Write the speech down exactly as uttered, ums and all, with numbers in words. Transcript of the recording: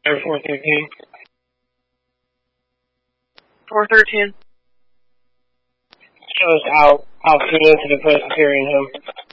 four thirteen. four thirteen. She was out, out to the Presbyterian home.